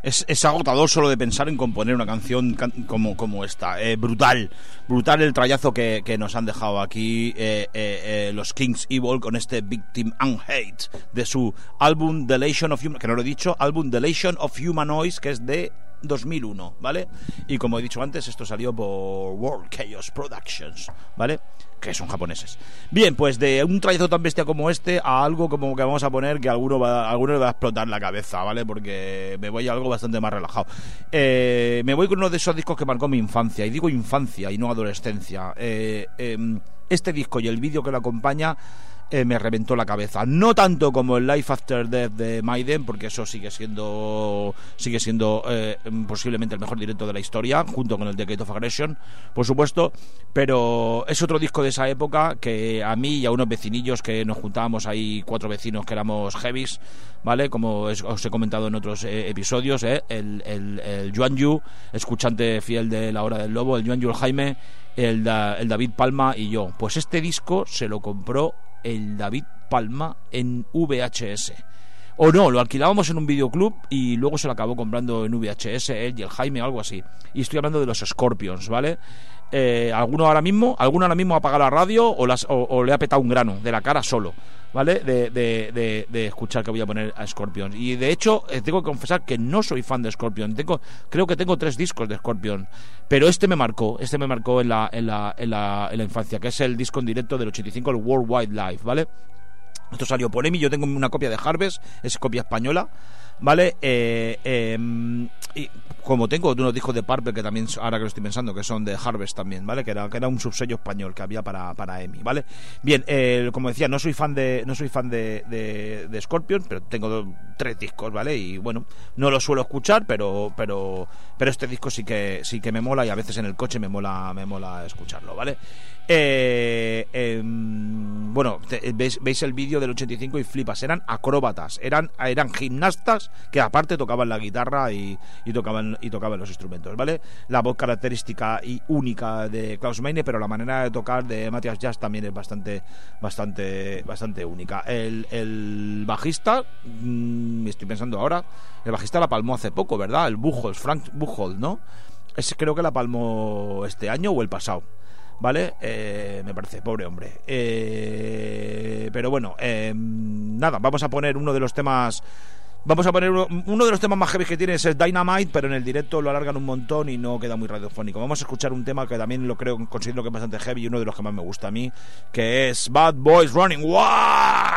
Es agotador solo de pensar en componer una canción como esta. Brutal el trayazo que nos han dejado aquí los Kings Evil con este Victim and Hate de su álbum The Legion of Human, que no lo he dicho, álbum The Legion of Humanoids, que es de 2001, ¿vale? Y como he dicho antes, esto salió por World Chaos Productions, ¿vale? Que son japoneses. Bien, pues de un trayazo tan bestia como este a algo como que vamos a poner que a alguno le va a explotar la cabeza, ¿vale? Porque me voy a algo bastante más relajado. Me voy con uno de esos discos que marcó mi infancia, y digo infancia y no adolescencia. Este disco y el vídeo que lo acompaña me reventó la cabeza, no tanto como el Life After Death de Maiden, porque eso sigue siendo posiblemente el mejor directo de la historia, junto con el Decade of Aggression, por supuesto, pero es otro disco de esa época que a mí y a unos vecinillos que nos juntábamos ahí, 4 vecinos que éramos heavies, ¿vale? Como os he comentado en otros episodios, el Yuan Yu, escuchante fiel de La Hora del Lobo, el Yuan Yu, el Jaime, el David Palma y yo. Pues este disco se lo compró el David Palma en VHS. O no, lo alquilábamos en un videoclub y luego se lo acabó comprando en VHS él y el Jaime o algo así. Y estoy hablando de los Scorpions, ¿vale? Alguno ahora mismo ha apagado la radio o le ha petado un grano de la cara solo, ¿vale? De escuchar que voy a poner a Scorpions. Y de hecho tengo que confesar que no soy fan de Scorpions. Creo que tengo 3 discos de Scorpions, pero este me marcó en la infancia, que es el disco en directo del 85, el World Wide Live, ¿vale? Esto salió por EMI. Yo tengo una copia de Harvest, es copia española, ¿vale? Y como tengo unos discos de Purple que también, ahora que lo estoy pensando, que son de Harvest también, ¿vale? Que era un subsello español que había para EMI, ¿vale? Bien, como decía, no soy fan de Scorpion, pero tengo 3 discos, ¿vale? Y bueno, no lo suelo escuchar, pero este disco sí que me mola, y a veces en el coche me mola escucharlo, ¿vale? Bueno, veis el vídeo del 85 y flipas. Eran acróbatas, eran gimnastas que aparte tocaban la guitarra y tocaban los instrumentos, ¿vale? La voz característica y única de Klaus Meine, pero la manera de tocar de Matthias Jazz también es bastante única. El bajista, estoy pensando ahora, el bajista la palmó hace poco, ¿verdad? El Buchholz, Frank Buchholz, ¿no? Creo que la palmó este año o el pasado, ¿vale? Me parece, pobre hombre. Pero bueno, nada, vamos a poner uno de los temas más heavy que tiene, es el Dynamite, pero en el directo lo alargan un montón y no queda muy radiofónico. Vamos a escuchar un tema que también considero que es bastante heavy y uno de los que más me gusta a mí, que es Bad Boys Running Wild.